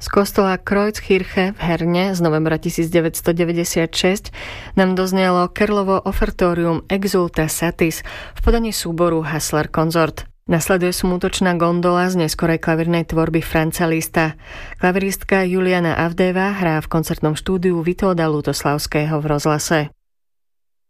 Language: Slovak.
Z kostola Kreuzkirche v Herne z novembra 1996 nám doznelo Kerlovo ofertórium Exulta Satis v podaní súboru Hassler Consort. Nasleduje smútočná gondola z neskorej klavírnej tvorby Franza Liszta. Klaviristka Juliana Avdeva hrá v koncertnom štúdiu Vitolda Lutoslavského v rozhlase.